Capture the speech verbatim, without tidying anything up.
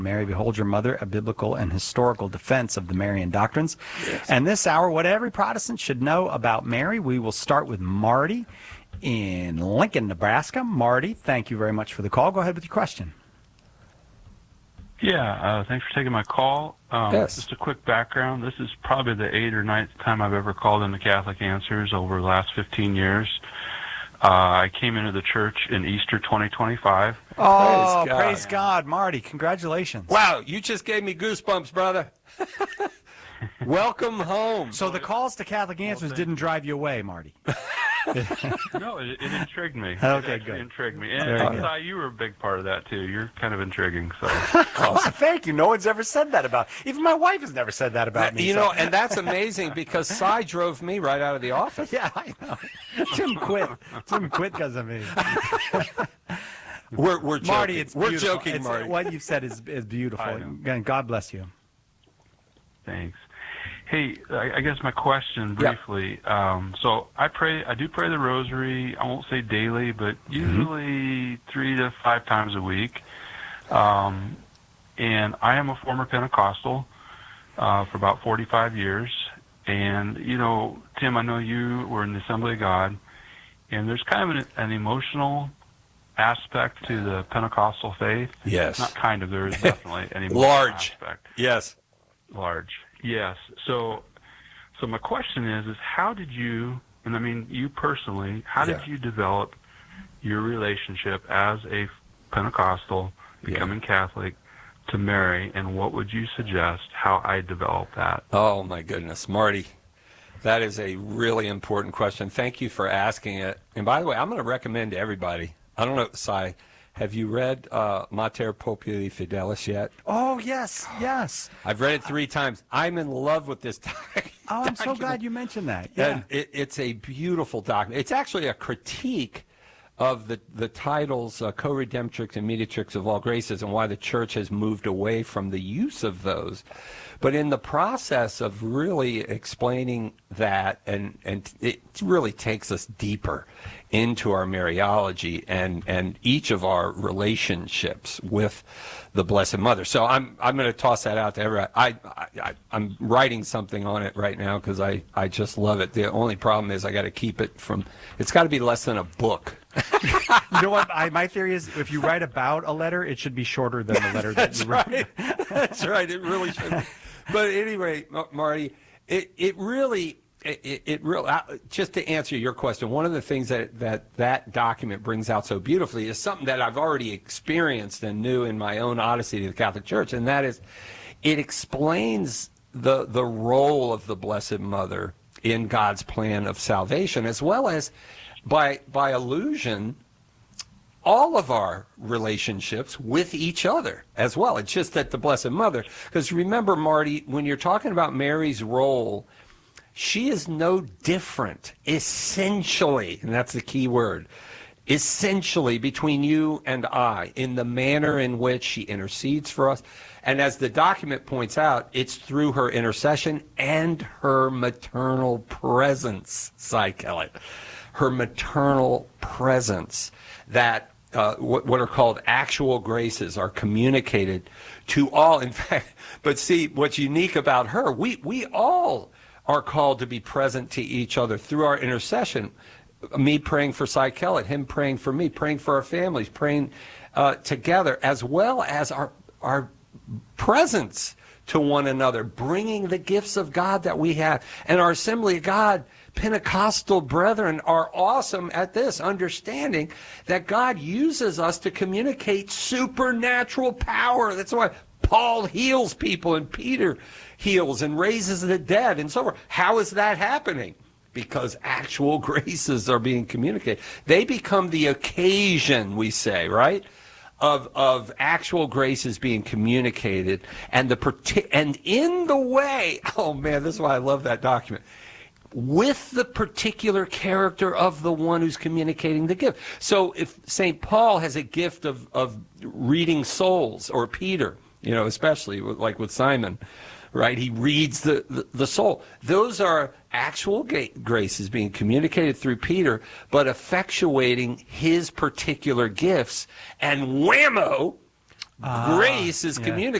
Mary, Behold Your Mother, a biblical and historical defense of the Marian doctrines. Yes. And this hour, what every Protestant should know about Mary, we will start with Marty in Lincoln, Nebraska. Marty, thank you very much for the call. Go ahead with your question. Yeah, uh, thanks for taking my call. Um, yes. Just a quick background. This is probably the eighth or ninth time I've ever called into Catholic Answers over the last fifteen years. Uh, I came into the church in Easter twenty twenty-five. Oh, praise God. praise God. Marty, congratulations. Wow, you just gave me goosebumps, brother. Welcome home. So the calls to Catholic Answers well, didn't drive you away, Marty? No, it, it intrigued me. Okay, it good. It intrigued me. And uh, you were a big part of that, too. You're kind of intriguing. So, awesome. Thank you. No one's ever said that about Even my wife has never said that about me. You so. know, and that's amazing because Cy drove me right out of the office. Yeah, I know. Tim quit. Tim quit because of me. We're, we're joking. Marty, it's we're beautiful. joking, it's, Marty. What you've said is, is beautiful. And God bless you. Thanks. Hey, I, I guess my question briefly. Yep. Um, so I pray, I do pray the Rosary. I won't say daily, but usually mm-hmm. three to five times a week. Um, and I am a former Pentecostal uh, for about forty-five years. And you know, Tim, I know you were in the Assembly of God, and there's kind of an, an emotional aspect to the Pentecostal faith. Yes. Not kind of. There is definitely an emotional large aspect. Yes. Large. Yes. So, so my question is, is how did you, and I mean you personally, how did yeah. you develop your relationship as a Pentecostal, becoming yeah. Catholic, to Mary, and what would you suggest how I develop that? Oh my goodness, Marty, that is a really important question. Thank you for asking it. And by the way, I'm going to recommend to everybody. I don't know, Cy, have you read uh, Mater Populi Fidelis yet? Oh, yes, yes. I've read it three times. I'm in love with this document. Oh, I'm so glad you mentioned that. Yeah. And it, it's a beautiful document. It's actually a critique of the, the titles uh, Co-Redemptrix and Mediatrix of All Graces and why the Church has moved away from the use of those. But in the process of really explaining that, and, and it really takes us deeper into our Mariology and, and each of our relationships with the Blessed Mother. So I'm I'm going to toss that out to everybody. I, I, I'm writing something on it right now because I, I just love it. The only problem is I got to keep it from, it's got to be less than a book. You know what? I, my theory is if you write about a letter, it should be shorter than the letter that That's you wrote. Right. That's right. It really should be. But anyway, Marty, it, it really, it, it really, just to answer your question, one of the things that, that that document brings out so beautifully is something that I've already experienced and knew in my own odyssey to the Catholic Church, and that is it explains the the role of the Blessed Mother in God's plan of salvation, as well as, by by allusion, all of our relationships with each other as well. It's just that the Blessed Mother, because remember, Marty, when you're talking about Mary's role, she is no different, essentially, and that's the key word, essentially between you and I, in the manner in which she intercedes for us. And as the document points out, it's through her intercession and her maternal presence, Cy Kellett, her maternal presence, that Uh, what, what are called actual graces are communicated to all. In fact, but see, what's unique about her, we, we all are called to be present to each other through our intercession. Me praying for Cy Kellett, him praying for me, praying for our families, praying uh, together, as well as our, our presence to one another, bringing the gifts of God that we have. And our Assembly of God Pentecostal brethren are awesome at this, understanding that God uses us to communicate supernatural power. That's why Paul heals people and Peter heals and raises the dead and so forth. How is that happening? Because actual graces are being communicated. They become the occasion, we say, right? Of, of actual graces being communicated, and the and in the way, oh man, this is why I love that document, with the particular character of the one who's communicating the gift. So if Saint Paul has a gift of, of reading souls, or Peter, you know, especially like with Simon, right? He reads the, the, the soul. Those are actual graces being communicated through Peter, but effectuating his particular gifts. And whammo, uh, grace is yeah. communicated.